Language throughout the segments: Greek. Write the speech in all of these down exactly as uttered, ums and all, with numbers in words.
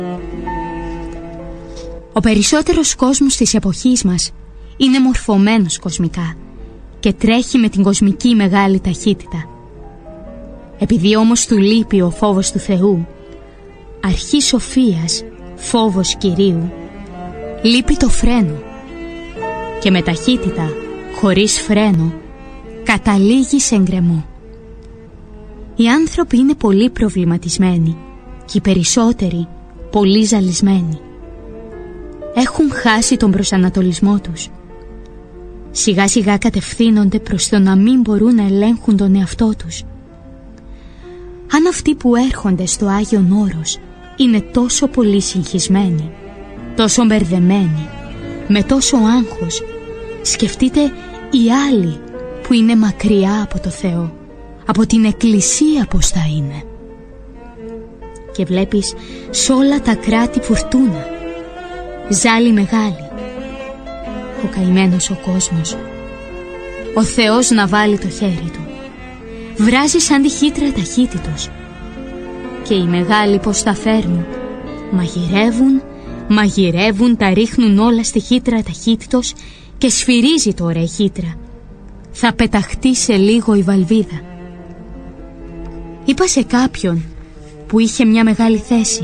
Ο περισσότερος κόσμος της εποχής μας είναι μορφωμένος κοσμικά και τρέχει με την κοσμική μεγάλη ταχύτητα. Επειδή όμως του λείπει ο φόβος του Θεού, αρχή σοφίας, φόβος Κυρίου, λείπει το φρένο και με ταχύτητα, χωρίς φρένο, καταλήγει σε γκρεμό. Οι άνθρωποι είναι πολύ προβληματισμένοι και οι περισσότεροι πολύ ζαλισμένοι. Έχουν χάσει τον προσανατολισμό τους. Σιγά σιγά κατευθύνονται προς το να μην μπορούν να ελέγχουν τον εαυτό τους. Αν αυτοί που έρχονται στο Άγιον Όρος είναι τόσο πολύ συγχυσμένοι, τόσο μπερδεμένοι, με τόσο άγχος, σκεφτείτε οι άλλοι που είναι μακριά από το Θεό, από την Εκκλησία πως θα είναι. Και βλέπεις σ' όλα τα κράτη φουρτούνα, ζάλι μεγάλη. Ο καημένος ο κόσμος, ο Θεός να βάλει το χέρι του, βράζει σαν τη χύτρα ταχύτητος. Και οι μεγάλοι πως τα φέρνουν, μαγειρεύουν, μαγειρεύουν, τα ρίχνουν όλα στη χύτρα ταχύτητος και σφυρίζει τώρα η χύτρα. Θα πεταχτεί σε λίγο η βαλβίδα. Είπα σε κάποιον που είχε μια μεγάλη θέση,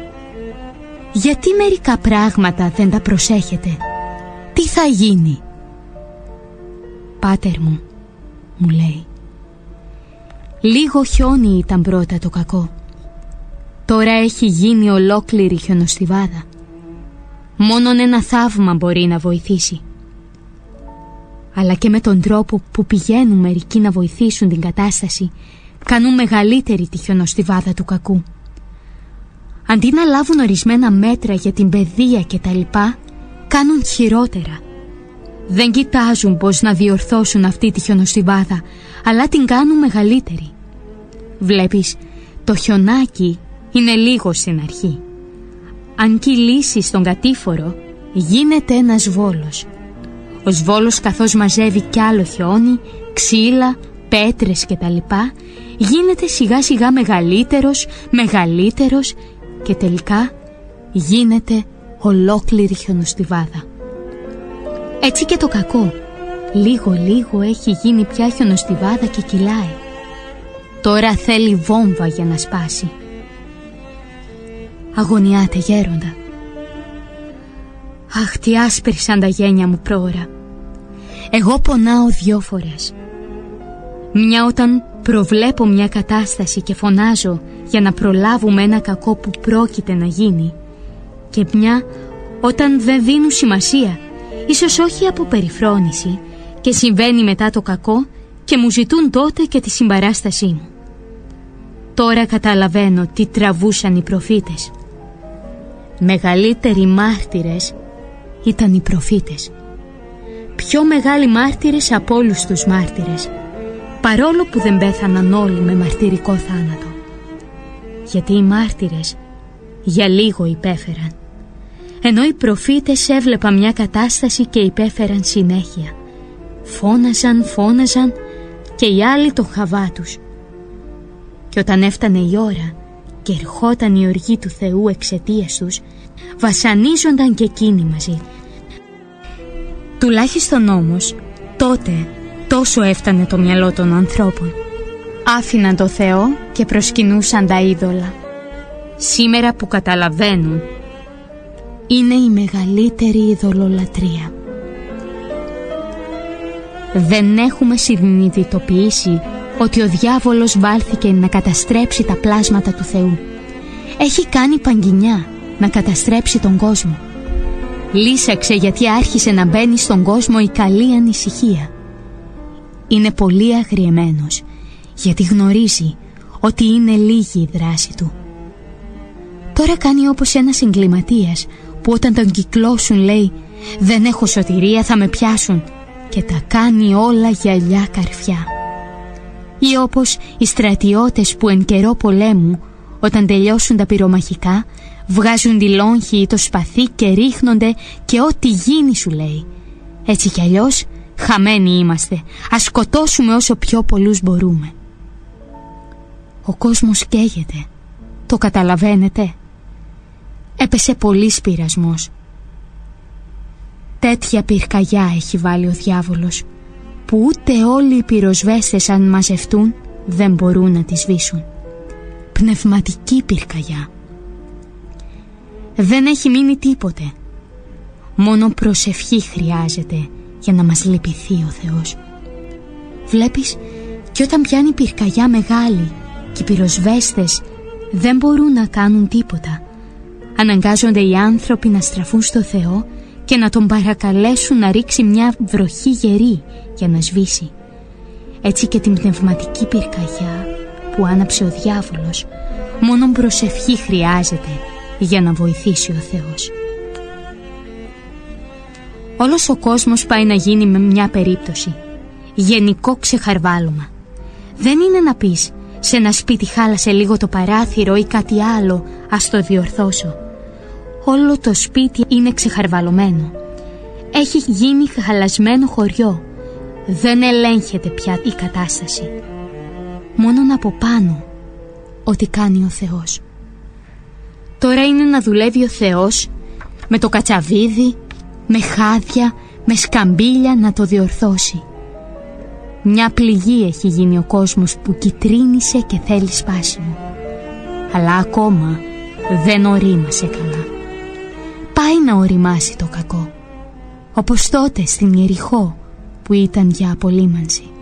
γιατί μερικά πράγματα δεν τα προσέχετε? Τι θα γίνει? Πάτερ μου, μου λέει, λίγο χιόνι ήταν πρώτα το κακό. Τώρα έχει γίνει ολόκληρη χιονοστιβάδα. Μόνον ένα θαύμα μπορεί να βοηθήσει. Αλλά και με τον τρόπο που πηγαίνουν μερικοί να βοηθήσουν την κατάσταση, κάνουν μεγαλύτερη τη χιονοστιβάδα του κακού. Αντί να λάβουν ορισμένα μέτρα για την παιδεία και τα λοιπά, κάνουν χειρότερα. Δεν κοιτάζουν πως να διορθώσουν αυτή τη χιονοστιβάδα, αλλά την κάνουν μεγαλύτερη. Βλέπεις, το χιονάκι είναι λίγο στην αρχή. Αν κυλήσεις τον κατήφορο, γίνεται ένας βόλος. Ο σβόλος, καθώς μαζεύει κι άλλο χιόνι, ξύλα, πέτρες και τα λοιπά, γίνεται σιγά σιγά μεγαλύτερος, μεγαλύτερος και τελικά γίνεται ολόκληρη χιονοστιβάδα. Έτσι και το κακό, λίγο λίγο έχει γίνει πια χιονοστιβάδα και κυλάει. Τώρα θέλει βόμβα για να σπάσει. Αγωνιάται γέροντα. Αχ, τι άσπρισαν τα γένια μου πρόωρα. Εγώ πονάω δυο φορές. Μια όταν προβλέπω μια κατάσταση και φωνάζω για να προλάβουμε ένα κακό που πρόκειται να γίνει, και μια όταν δεν δίνουν σημασία, ίσως όχι από περιφρόνηση, και συμβαίνει μετά το κακό και μου ζητούν τότε και τη συμπαράστασή μου. Τώρα καταλαβαίνω τι τραβούσαν οι προφήτες. Μεγαλύτεροι μάρτυρες ήταν οι προφήτες. Πιο μεγάλοι μάρτυρες από όλους τους μάρτυρες, παρόλο που δεν πέθαναν όλοι με μαρτυρικό θάνατο. Γιατί οι μάρτυρες για λίγο υπέφεραν, ενώ οι προφήτες έβλεπαν μια κατάσταση και υπέφεραν συνέχεια. Φώναζαν, φώναζαν και οι άλλοι τον χαβά τους. Και όταν έφτανε η ώρα και ερχόταν η οργή του Θεού εξαιτίας τους, βασανίζονταν και εκείνοι μαζί. Τουλάχιστον όμως τότε τόσο έφτανε το μυαλό των ανθρώπων. Άφηναν το Θεό και προσκυνούσαν τα είδωλα. Σήμερα που καταλαβαίνουν, είναι η μεγαλύτερη ειδωλολατρεία. Δεν έχουμε συνειδητοποιήσει ότι ο διάβολος βάλθηκε να καταστρέψει τα πλάσματα του Θεού. Έχει κάνει παγκινιά να καταστρέψει τον κόσμο. Λύσαξε γιατί άρχισε να μπαίνει στον κόσμο η καλή ανησυχία. Είναι πολύ αγριεμένος γιατί γνωρίζει ότι είναι λίγη η δράση του. Τώρα κάνει όπως ένας εγκληματίας που όταν τον κυκλώσουν λέει «Δεν έχω σωτηρία, θα με πιάσουν», και τα κάνει όλα γυαλιά καρφιά. Ή όπως οι στρατιώτες που εν καιρό πολέμου, όταν τελειώσουν τα πυρομαχικά, βγάζουν τη λόγχη ή το σπαθί και ρίχνονται και ό,τι γίνει σου λέει. Έτσι κι αλλιώς χαμένοι είμαστε, ας σκοτώσουμε όσο πιο πολλούς μπορούμε. Ο κόσμος καίγεται, το καταλαβαίνετε? έπεσε πολύς πειρασμός. Τέτοια πυρκαγιά έχει βάλει ο διάβολος, που ούτε όλοι οι πυροσβέστες αν μαζευτούν δεν μπορούν να τη σβήσουν. Πνευματική πυρκαγιά. Δεν έχει μείνει τίποτε. Μόνο προσευχή χρειάζεται για να μας λυπηθεί ο Θεός. Βλέπεις, και όταν πιάνει πυρκαγιά μεγάλη και οι πυροσβέστες δεν μπορούν να κάνουν τίποτα, αναγκάζονται οι άνθρωποι να στραφούν στο Θεό και να τον παρακαλέσουν να ρίξει μια βροχή γερή για να σβήσει. Έτσι και την πνευματική πυρκαγιά που άναψε ο διάβολος, μόνο προσευχή χρειάζεται για να βοηθήσει ο Θεός. Όλος ο κόσμος πάει να γίνει με μια περίπτωση γενικό ξεχαρβάλωμα. Δεν είναι να πεις σε ένα σπίτι χάλασε λίγο το παράθυρο ή κάτι άλλο, ας το διορθώσω. Όλο το σπίτι είναι ξεχαρβαλωμένο. Έχει γίνει χαλασμένο χωριό. Δεν ελέγχεται πια η κατάσταση. Μόνον από πάνω ό,τι κάνει ο Θεός. Τώρα είναι να δουλεύει ο Θεός με το κατσαβίδι, με χάδια, με σκαμπίλια να το διορθώσει. Μια πληγή έχει γίνει ο κόσμος που κυτρίνησε και θέλει σπάσιμο. Αλλά ακόμα δεν ορίμασε καλά. Πάει να οριμάσει το κακό, όπως τότε στην Ιεριχώ που ήταν για απολύμανση.